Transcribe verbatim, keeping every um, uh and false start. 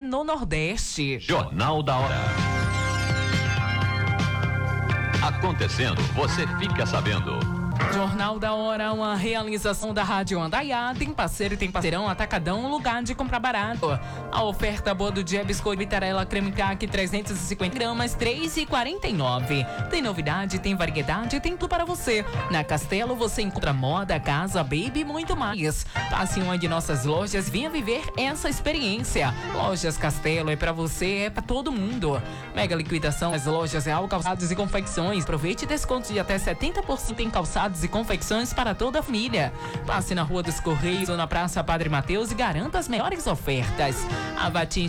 no Nordeste. Jornal da Hora. Acontecendo, você fica sabendo. Jornal da Hora, uma realização da Rádio Andaiá. Tem parceiro e tem parceirão, atacadão, lugar de comprar barato. A oferta boa do dia, biscoito Vitarella creme caqui trezentos e cinquenta gramas, três reais e quarenta e nove centavos. Tem novidade, tem variedade, tem tudo para você. Na Castelo você encontra moda, casa, baby e muito mais. Passe em uma de nossas lojas, venha viver essa experiência. Lojas Castelo é para você, é para todo mundo. Mega liquidação nas lojas Real Calçados e Confecções. Aproveite descontos de até setenta por cento em calçados e confecções para toda a família. Passe na Rua dos Correios ou na Praça Padre Mateus e garanta as melhores ofertas. A Vatim